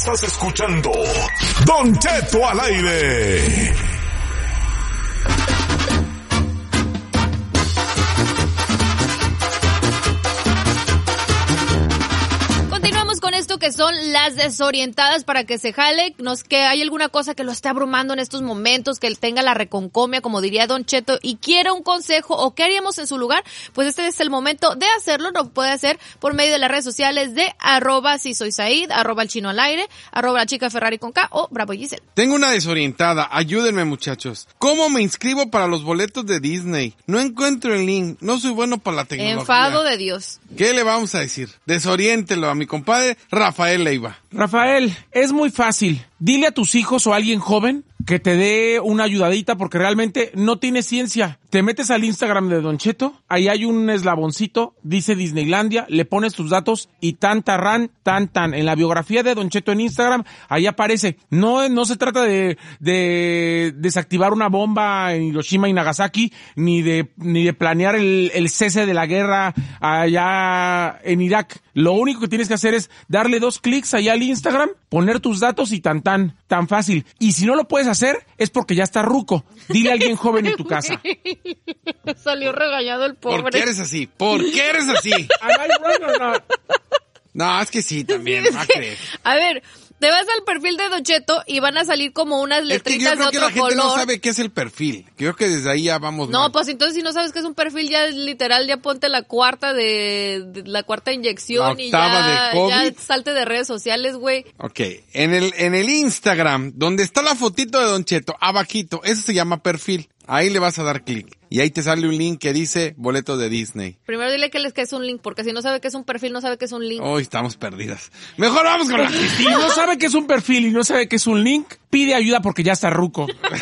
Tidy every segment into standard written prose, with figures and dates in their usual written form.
Estás escuchando Don Cheto al aire. Con esto que son las desorientadas para que se jale, que hay alguna cosa que lo esté abrumando en estos momentos, que él tenga la reconcomia, como diría Don Cheto, y quiera un consejo o qué haríamos en su lugar, pues este es el momento de hacerlo. Lo puede hacer por medio de las redes sociales de @sisoysaid, @elchinoalaire, @lachicaferrari con K o Bravo Giselle. Tengo una desorientada, ayúdenme muchachos. ¿Cómo me inscribo para los boletos de Disney? No encuentro el link, no soy bueno para la tecnología. Enfado de Dios. ¿Qué le vamos a decir? Desoriéntelo a mi compadre Rafael Leiva. Rafael, es muy fácil. Dile a tus hijos o a alguien joven que te dé una ayudadita porque realmente no tiene ciencia. Te metes al Instagram de Don Cheto, ahí hay un eslaboncito, dice Disneylandia, le pones tus datos y tan. En la biografía de Don Cheto en Instagram, ahí aparece. No se trata de desactivar una bomba en Hiroshima y Nagasaki, ni de planear el cese de la guerra allá en Irak. Lo único que tienes que hacer es darle 2 clics allá al Instagram, poner tus datos y tan fácil. Y si no lo puedes hacer, es porque ya está ruco. Dile a alguien joven en tu casa. Salió regañado el pobre. ¿Por qué eres así? ¿Por qué eres así? No, es que sí, también, va a creer. A ver, te vas al perfil de Don Cheto y van a salir como unas letritas de otro color. Yo creo que la gente no sabe qué es el perfil. Creo que desde ahí ya vamos No, mal. pues entonces si no sabes qué es un perfil, ya literal, ya ponte la cuarta la cuarta inyección y ya salte de redes sociales, güey. Ok, en el Instagram, donde está la fotito de Don Cheto, abajito, eso se llama perfil. Ahí le vas a dar clic. Y ahí te sale un link que dice boletos de Disney. Primero dile que es un link, porque si no sabe que es un perfil, no sabe que es un link. Hoy estamos perdidas. Mejor vamos con la... Si no sabe que es un perfil y no sabe que es un link, pide ayuda porque ya está ruco.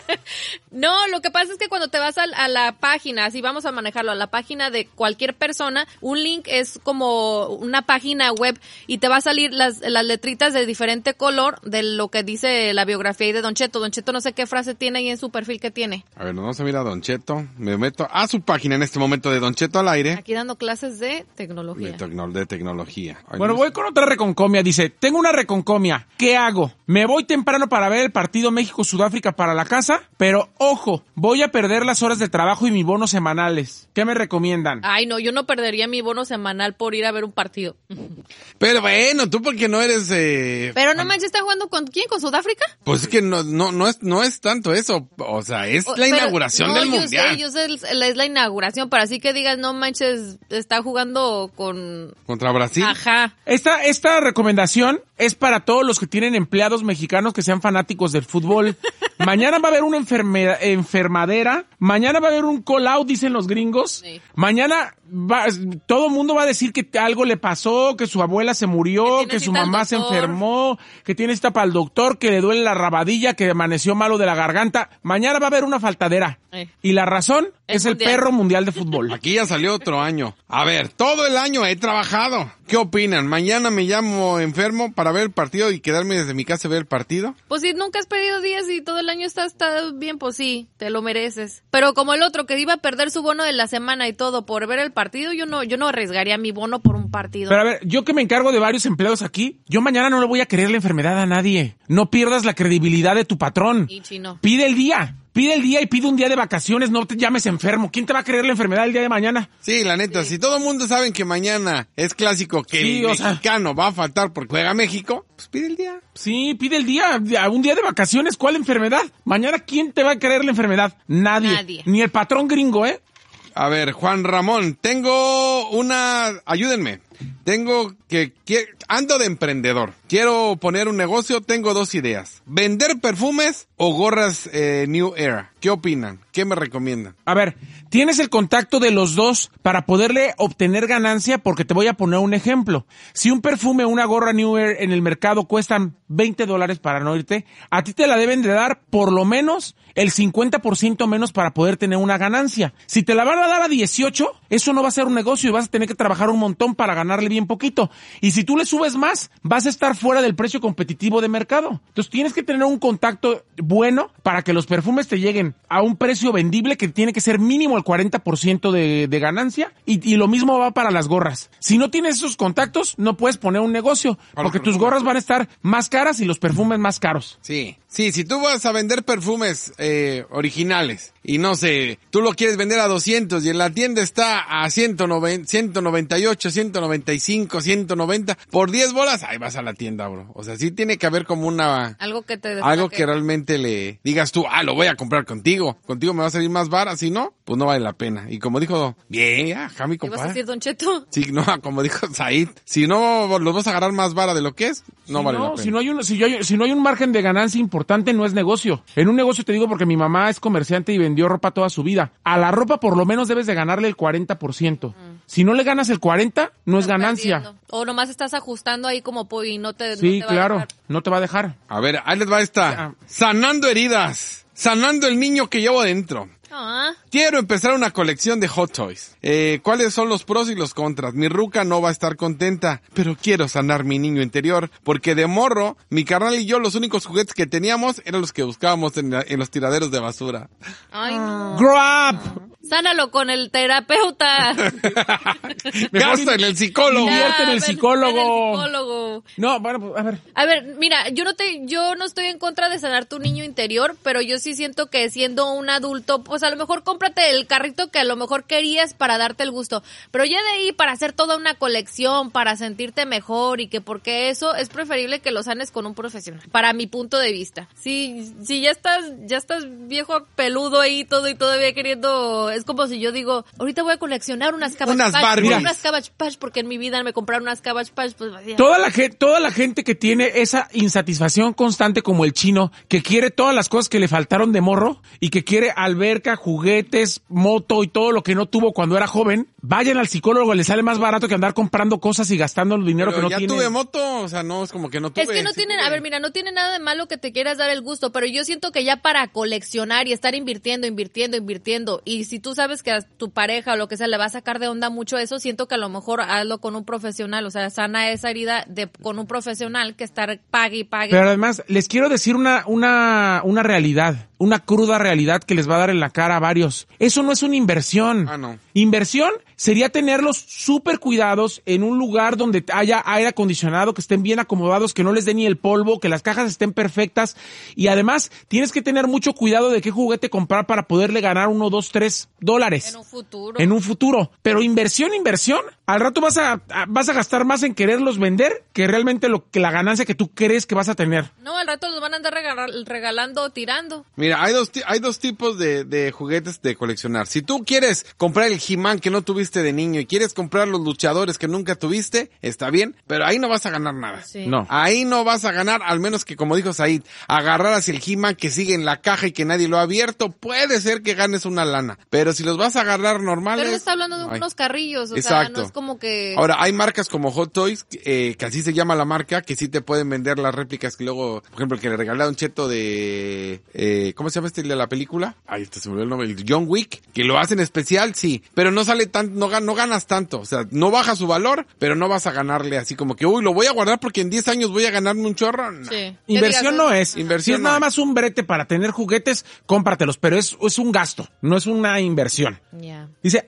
No, lo que pasa es que cuando te vas a la página, así vamos a manejarlo, a la página de cualquier persona, un link es como una página web y te va a salir las letritas de diferente color de lo que dice la biografía ahí de Don Cheto. Don Cheto no sé qué frase tiene ahí en su perfil que tiene. A ver, nos vamos a mirar a Don Cheto. Me meto a su página en este momento de Don Cheto al aire. Aquí dando clases de tecnología. De tecnología. Ay, bueno, voy con otra reconcomia. Dice, tengo una reconcomia. ¿Qué hago? Me voy temprano para ver el partido México-Sudáfrica para la casa, pero ojo, voy a perder las horas de trabajo y mis bonos semanales. ¿Qué me recomiendan? Ay, no, yo no perdería mi bono semanal por ir a ver un partido. Pero bueno, tú porque no eres... Pero no manches, ¿está jugando con quién? ¿Con Sudáfrica? Pues es que no es tanto eso. O sea, es la inauguración del Mundial. Yo sé, es la inauguración, pero así que digas, no manches, está jugando contra Brasil. Ajá. Esta recomendación es para todos los que tienen empleados mexicanos que sean fanáticos del fútbol. Mañana va a haber una enfermadera. Mañana va a haber un call out, dicen los gringos. Sí. Mañana todo el mundo va a decir que algo le pasó, que su abuela se murió, que su mamá se enfermó, que tiene cita para el doctor, que le duele la rabadilla, que amaneció malo de la garganta. Mañana va a haber una faltadera. Y la razón es el perro mundial de fútbol. Aquí ya salió otro año. A ver, todo el año he trabajado. ¿Qué opinan? ¿Mañana me llamo enfermo para ver el partido y quedarme desde mi casa a ver el partido? Pues si nunca has pedido días y todo el año está bien, pues sí, te lo mereces. Pero como el otro que iba a perder su bono de la semana y todo por ver el partido, yo no arriesgaría mi bono por un partido. Pero a ver, yo que me encargo de varios empleados aquí, yo mañana no le voy a querer la enfermedad a nadie. No pierdas la credibilidad de tu patrón. Y chino. Pide el día y pide un día de vacaciones, no te llames enfermo. ¿Quién te va a creer la enfermedad el día de mañana? Sí, la neta, si todo el mundo sabe que mañana es clásico, que el mexicano va a faltar porque juega México, pues pide el día. Sí, pide el día, un día de vacaciones. ¿Cuál enfermedad? Mañana, ¿quién te va a creer la enfermedad? Nadie. Ni el patrón gringo, ¿eh? A ver, Juan Ramón, ayúdenme. Ando de emprendedor. Quiero poner un negocio, tengo 2 ideas. Vender perfumes o gorras New Era. ¿Qué opinan? ¿Qué me recomiendan? A ver, tienes el contacto de los dos para poderle obtener ganancia, porque te voy a poner un ejemplo. Si un perfume o una gorra New Era en el mercado cuestan $20 para no irte, a ti te la deben de dar por lo menos el 50% menos para poder tener una ganancia. Si te la van a dar a 18, eso no va a ser un negocio y vas a tener que trabajar un montón para ganarle bien poquito. Y si tú le subes más, vas a estar fuera del precio competitivo de mercado. Entonces tienes que tener un contacto bueno para que los perfumes te lleguen a un precio vendible que tiene que ser mínimo el 40% de ganancia y lo mismo va para las gorras. Si no tienes esos contactos, no puedes poner un negocio porque tus gorras van a estar más caras y los perfumes más caros. Sí, si tú vas a vender perfumes originales y no sé, tú lo quieres vender a 200 y en la tienda está a 190, 198, 195, 190, por 10 bolas, ahí vas a la tienda, bro. O sea, sí tiene que haber como algo que te destaque. algo que realmente le digas tú, lo voy a comprar contigo me va a salir más barato, si no, pues no vale la pena. Y como dijo, bien, ajá, mi compadre. ¿Qué vas a decir, Don Cheto? Sí, no, como dijo Said, si no los vas a agarrar más vara de lo que es, no vale la pena. Si no hay un margen de ganancia importante, no es negocio. En un negocio te digo porque mi mamá es comerciante y vendió ropa toda su vida. A la ropa por lo menos debes de ganarle el 40%. Si no le ganas el 40, no es ganancia. Perdiendo. O nomás estás ajustando ahí como y no te Sí, no te va claro, a dejar. no te va a dejar. A ver, ahí les va esta. Sanando heridas. Sanando el niño que llevo dentro. Ah, Quiero empezar una colección de Hot Toys. ¿Cuáles son los pros y los contras? Mi ruca no va a estar contenta, pero quiero sanar mi niño interior, porque de morro, mi carnal y yo los únicos juguetes que teníamos eran los que buscábamos en los tiraderos de basura. ay no. Grow up. Sánalo con el terapeuta. Gasta en el psicólogo. Invierte en el psicólogo. En el psicólogo. No, bueno, pues, a ver. A ver, mira, yo no estoy en contra de sanar tu niño interior, pero yo sí siento que siendo un adulto, pues a lo mejor cómprate el carrito que a lo mejor querías para darte el gusto, pero ya de ahí para hacer toda una colección, para sentirte mejor y que porque eso es preferible que lo sanes con un profesional, para mi punto de vista. Si ya estás viejo peludo ahí todo y todavía queriendo, es como si yo digo, ahorita voy a coleccionar unas Cabbage Unas Patch, Barbies. unas Cabbage Patch porque en mi vida me compraron unas Cabbage Patch, pues ya. Toda la gente que tiene esa insatisfacción constante como el chino, que quiere todas las cosas que le faltaron de morro y que quiere alberca, juguetes, moto y todo lo que no tuvo cuando era joven, vayan al psicólogo, le sale más barato que andar comprando cosas y gastando el dinero Pero que no ya tiene. tuve moto, o sea, no es como que no tuve. Es que no sí tienen, tuve. a ver, mira, no tiene nada de malo que te quieras dar el gusto, pero yo siento que ya para coleccionar y estar invirtiendo, y si tú sabes que a tu pareja o lo que sea le va a sacar de onda mucho eso, siento que a lo mejor hazlo con un profesional, o sea, sana esa herida con un profesional que estar pague y pague. Pero además, les quiero decir una realidad, una cruda realidad que les va a dar en la cara a varios. Eso no es una inversión. No. Inversión sería tenerlos súper cuidados en un lugar donde haya aire acondicionado, que estén bien acomodados, que no les dé ni el polvo, que las cajas estén perfectas. Y además, tienes que tener mucho cuidado de qué juguete comprar para poderle ganar $1, $2, $3. En un futuro. En un futuro. Pero inversión, al rato vas a gastar más en quererlos vender que realmente la ganancia que tú crees que vas a tener. No, al rato los van a andar regalando o tirando. Mira, hay dos tipos de juguetes de coleccionar. Si tú quieres comprar el He-Man que no tuviste de niño y quieres comprar los luchadores que nunca tuviste, está bien, pero ahí no vas a ganar nada. Sí. No. Ahí no vas a ganar, al menos que, como dijo Said, agarraras el He-Man que sigue en la caja y que nadie lo ha abierto, puede ser que ganes una lana. Pero si los vas a agarrar normales... Pero está hablando de ay. unos carrillos, o Exacto. sea, no es como que... Ahora, hay marcas como Hot Toys, que así se llama la marca, que sí te pueden vender las réplicas que luego, por ejemplo, el que le regalaron Cheto de... ¿cómo se llama este de la película? Ay, se me olvidó el nombre, el John Wick, que lo hacen especial, sí, pero no sale tan, no ganas tanto, o sea, no baja su valor, pero no vas a ganarle así como que, uy, lo voy a guardar porque en 10 años voy a ganarme un chorro. No. Sí. Inversión no es. Inversión Si es no nada es. más un brete para tener juguetes, cómpratelos, pero es un gasto, no es una inversión. Ya. Dice,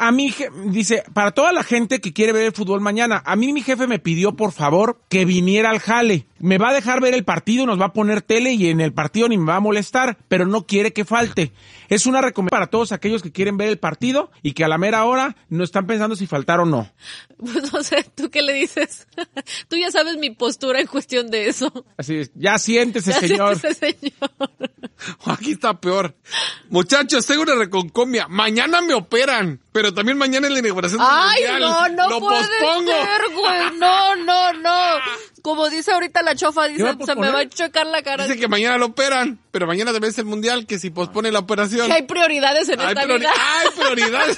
para toda la gente que quiere ver el fútbol mañana, a mí mi jefe me pidió por favor que viniera al jale. Me va a dejar ver el partido, nos va a poner tele y en el partido ni me va a molestar, pero no quiere que falte. Es una recomendación para todos aquellos que quieren ver el partido y que a la mera hora no están pensando si faltar o no. Pues no sé, ¿tú qué le dices? Tú ya sabes mi postura en cuestión de eso. Así es, ya siéntese, Ya señor. siéntese, señor. Aquí está peor. Muchachos, tengo una reconcomia. Mañana me operan, pero también mañana es la inauguración del Ay, mundial. no Lo puede pospongo. ser, güey. No. Como dice ahorita la chofa, dice, va a se posponer? me va a chocar la cara. Dice que mañana lo operan, pero mañana también es el mundial, que si pospone la operación. Que hay prioridades en esta vida. Hay prioridades.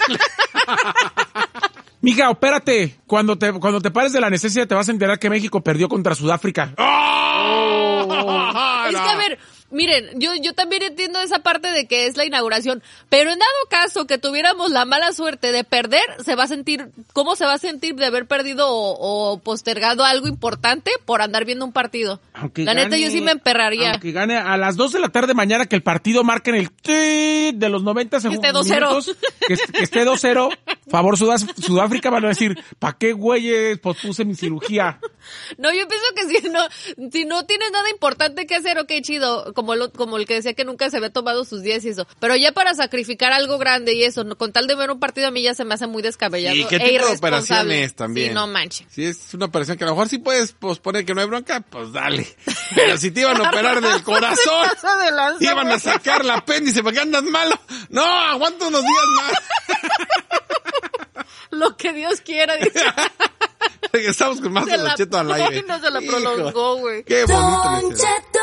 Mija, opérate. Cuando te pares de la necesidad te vas a enterar que México perdió contra Sudáfrica. ¡Oh! Es que, a ver, miren, yo también entiendo esa parte de que es la inauguración, pero en dado caso que tuviéramos la mala suerte de perder, ¿cómo se va a sentir de haber perdido o postergado algo importante por andar viendo un partido? Neta, yo sí me emperraría. Aunque gane a las 2 de la tarde mañana, que el partido marque en el de los 90 segundos. Que esté 2-0. Que esté 2-0. Favor, Sudáfrica van a decir, ¿pa' qué güeyes pospuse mi cirugía? No, yo pienso que si no tienes nada importante que hacer, ok, chido, como el que decía que nunca se había tomado sus días y eso, pero ya para sacrificar algo grande y eso, con tal de ver un partido a mí ya se me hace muy descabellado. ¿Y qué tipo de operaciones también? Sí, no manches. Si es una operación que a lo mejor sí puedes posponer, que no hay bronca, pues dale. Pero si te iban a operar del corazón, iban a sacar la apéndice para que andas malo, no, aguanta unos días más. Lo que Dios quiera, dice. Regresamos con más de Don Cheto al aire. No se la prolongó, güey. Qué bonito. Don Cheto.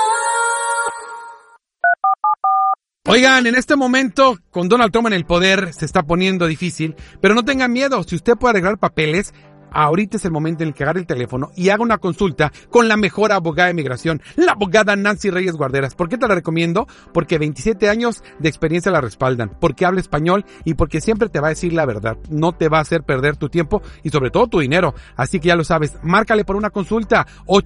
Oigan, en este momento, con Donald Trump en el poder, se está poniendo difícil, pero no tengan miedo, si usted puede arreglar papeles, ahorita es el momento en el que agarre el teléfono y haga una consulta con la mejor abogada de migración, la abogada Nancy Reyes Guarderas. ¿Por qué te la recomiendo? Porque 27 años de experiencia la respaldan, porque habla español y porque siempre te va a decir la verdad. No te va a hacer perder tu tiempo y sobre todo tu dinero. Así que ya lo sabes, márcale por una consulta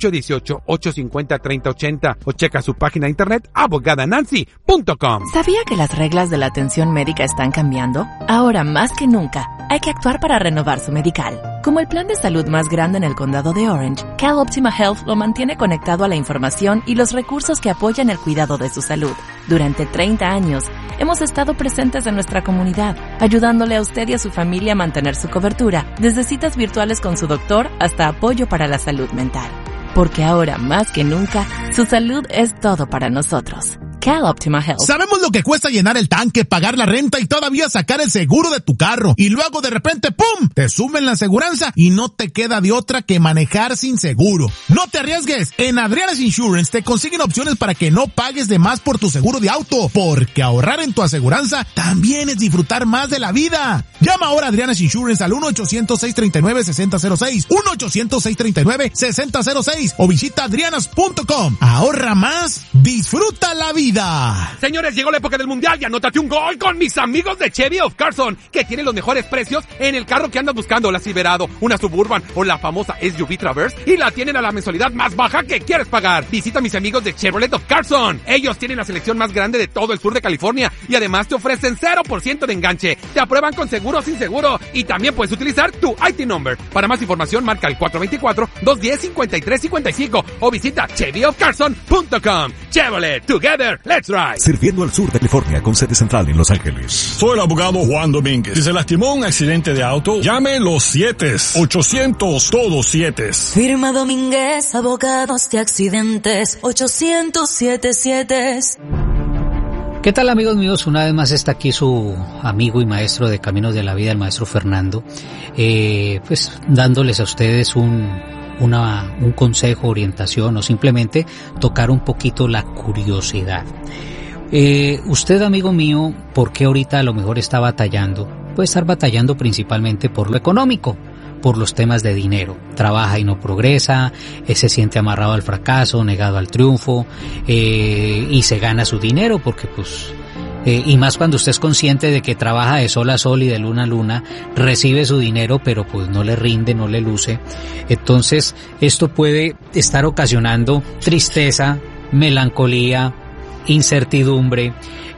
818-850-3080 o checa su página de internet abogadanancy.com. ¿Sabía que las reglas de la atención médica están cambiando? Ahora más que nunca, hay que actuar para renovar su medical. Como el plan de salud más grande en el condado de Orange, CalOptima Health lo mantiene conectado a la información y los recursos que apoyan el cuidado de su salud. Durante 30 años, hemos estado presentes en nuestra comunidad, ayudándole a usted y a su familia a mantener su cobertura, desde citas virtuales con su doctor hasta apoyo para la salud mental. Porque ahora más que nunca, su salud es todo para nosotros. CalOptima Health. Sabemos lo que cuesta llenar el tanque, pagar la renta y todavía sacar el seguro de tu carro. Y luego de repente, ¡pum!, te suben la aseguranza y no te queda de otra que manejar sin seguro. No te arriesgues. En Adriana's Insurance te consiguen opciones para que no pagues de más por tu seguro de auto. Porque ahorrar en tu aseguranza también es disfrutar más de la vida. Llama ahora a Adriana's Insurance al 1-800-639-6006. 1-800-639-6006 o visita adrianas.com. Ahorra más, disfruta la vida. Señores, llegó la época del mundial y anótate un gol con mis amigos de Chevy of Carson, que tienen los mejores precios en el carro que andas buscando, la Silverado, una Suburban o la famosa SUV Traverse, y la tienen a la mensualidad más baja que quieres pagar. Visita a mis amigos de Chevrolet of Carson. Ellos tienen la selección más grande de todo el sur de California y además te ofrecen 0% de enganche. Te aprueban con seguro o sin seguro y también puedes utilizar tu IT number. Para más información marca el 424-210-5355 o visita ChevyofCarson.com. Chevrolet, together. Let's ride. Sirviendo al sur de California con sede central en Los Ángeles. Soy el abogado Juan Domínguez. Si se lastimó un accidente de auto, llame los 7-800 todos 7. Firma Domínguez, abogados de accidentes, 800-7-7. ¿Qué tal, amigos míos? Una vez más está aquí su amigo y maestro de Caminos de la Vida, el maestro Fernando, pues dándoles a ustedes un consejo, orientación o simplemente tocar un poquito la curiosidad. Usted, amigo mío, ¿por qué ahorita a lo mejor está batallando? Puede estar batallando principalmente por lo económico, por los temas de dinero. Trabaja y no progresa, se siente amarrado al fracaso, negado al triunfo, y se gana su dinero porque pues... y más cuando usted es consciente de que trabaja de sol a sol y de luna a luna, recibe su dinero, pero pues no le rinde, no le luce. Entonces, esto puede estar ocasionando tristeza, melancolía, incertidumbre,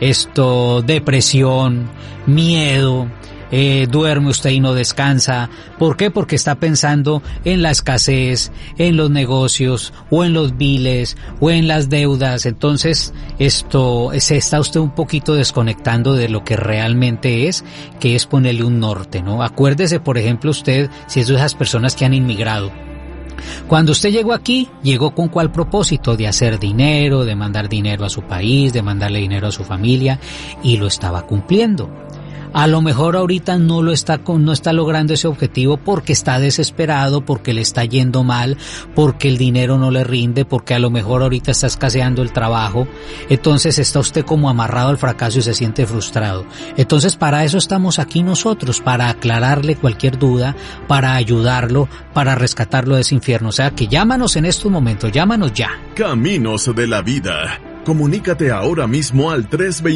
depresión, miedo. Duerme usted y no descansa. ¿Por qué? Porque está pensando en la escasez, en los negocios, o en los biles, o en las deudas. Entonces, se está usted un poquito desconectando de lo que realmente es, que es ponerle un norte, ¿no? Acuérdese, por ejemplo, usted, si es de esas personas que han inmigrado. Cuando usted llegó aquí, ¿llegó con cuál propósito? De hacer dinero, de mandar dinero a su país, de mandarle dinero a su familia, y lo estaba cumpliendo. A lo mejor ahorita no está logrando ese objetivo porque está desesperado, porque le está yendo mal, porque el dinero no le rinde, porque a lo mejor ahorita está escaseando el trabajo. Entonces está usted como amarrado al fracaso y se siente frustrado. Entonces para eso estamos aquí nosotros, para aclararle cualquier duda, para ayudarlo, para rescatarlo de ese infierno. O sea que llámanos en estos momentos, llámanos ya. Caminos de la Vida. Comunícate ahora mismo al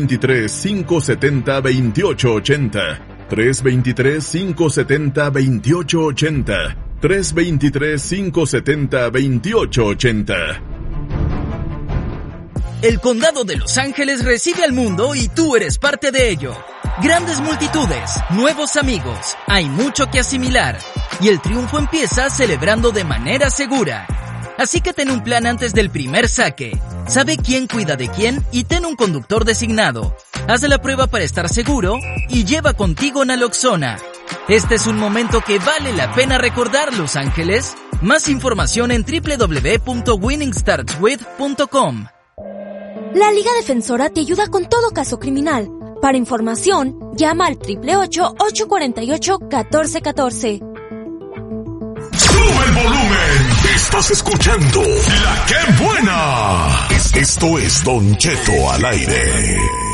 323-570-2880. 323-570-2880. 323-570-2880. El Condado de Los Ángeles recibe al mundo y tú eres parte de ello. Grandes multitudes, nuevos amigos, hay mucho que asimilar. Y el triunfo empieza celebrando de manera segura. Así que ten un plan antes del primer saque. Sabe quién cuida de quién y ten un conductor designado. Haz la prueba para estar seguro y lleva contigo naloxona. Este es un momento que vale la pena recordar, Los Ángeles. Más información en www.winningstartswith.com. La Liga Defensora te ayuda con todo caso criminal. Para información, llama al 888-848-1414. ¡Sube el volumen! Estás escuchando La Que Buena. Esto es Don Cheto al aire.